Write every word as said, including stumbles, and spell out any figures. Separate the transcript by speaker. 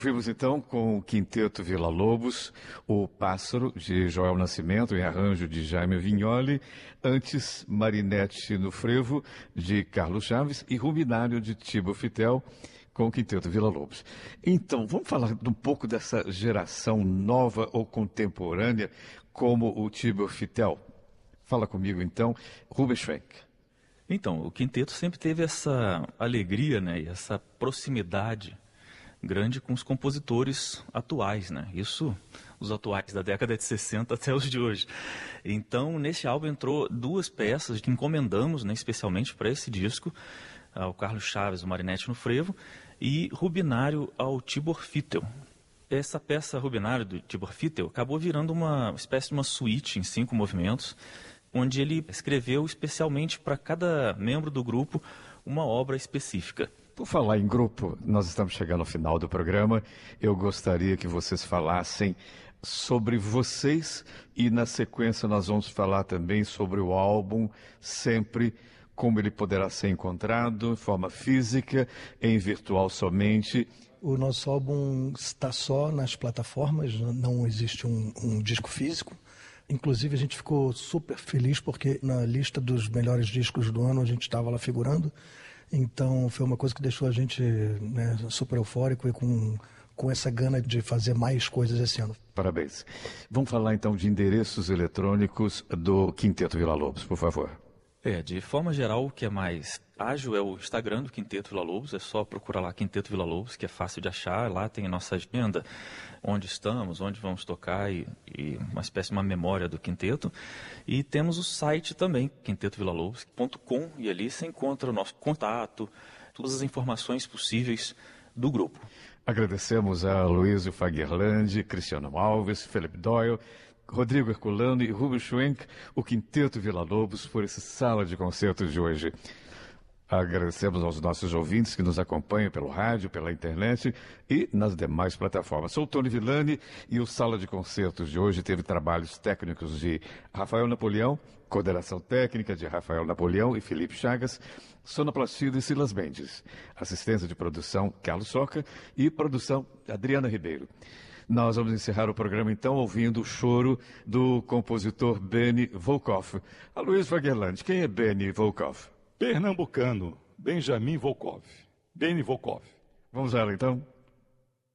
Speaker 1: Vimos então com o Quinteto Villa-Lobos, O Pássaro, de Joel Nascimento, em arranjo de Jaime Vignoli, antes Marinette no Frevo, de Carlos Chaves, e Rubinário, de Tibo Fitel, com o Quinteto Villa-Lobos. Então, vamos falar um pouco dessa geração nova ou contemporânea, como o Tibo Fitel. Fala comigo então, Rubens Schwenk.
Speaker 2: Então, o quinteto sempre teve essa alegria, né, e essa proximidade grande com os compositores atuais, né? Isso, os atuais da década de sessenta até os de hoje. Então, nesse álbum entrou duas peças que encomendamos, né, especialmente para esse disco, ao Carlos Chaves, o Marinette no Frevo, e Rubinário ao Tibor Fittel. Essa peça Rubinário do Tibor Fittel acabou virando uma espécie de uma suíte em cinco movimentos, onde ele escreveu especialmente para cada membro do grupo uma obra específica.
Speaker 1: Por falar em grupo, nós estamos chegando ao final do programa. Eu gostaria que vocês falassem sobre vocês e na sequência nós vamos falar também sobre o álbum, sempre como ele poderá ser encontrado, em forma física, em virtual somente.
Speaker 3: O nosso álbum está só nas plataformas, não existe um, um disco físico. Inclusive a gente ficou super feliz porque na lista dos melhores discos do ano a gente estava lá figurando. Então foi uma coisa que deixou a gente, né, super eufórico e com, com essa gana de fazer mais coisas esse ano.
Speaker 1: Parabéns. Vamos falar então de endereços eletrônicos do Quinteto Villa-Lobos, por favor.
Speaker 2: É, de forma geral, o que é mais ágil é o Instagram do Quinteto Villa-Lobos, é só procurar lá Quinteto Villa-Lobos, que é fácil de achar, lá tem a nossa agenda, onde estamos, onde vamos tocar e, e uma espécie de uma memória do Quinteto. E temos o site também, quinteto villa lobos ponto com, e ali você encontra o nosso contato, todas as informações possíveis do grupo.
Speaker 1: Agradecemos a Luísio Fagerland, Cristiano Alves, Felipe Doyle, Rodrigo Herculano e Rubens Schwenk, o Quinteto Villa-Lobos, por esse sala de concertos de hoje. Agradecemos aos nossos ouvintes que nos acompanham pelo rádio, pela internet e nas demais plataformas. Sou Tony Villani e o Sala de Concertos de hoje teve trabalhos técnicos de Rafael Napoleão, coordenação técnica de Rafael Napoleão e Felipe Chagas, sonoplastia de Silas Mendes, assistência de produção Carlos Soca e produção Adriana Ribeiro. Nós vamos encerrar o programa, então, ouvindo o choro do compositor Benny Volkoff. A Luiz Fagerland, quem é Benny Volkoff?
Speaker 4: Pernambucano, Benjamin Volkoff. Benny Volkoff.
Speaker 1: Vamos lá, então.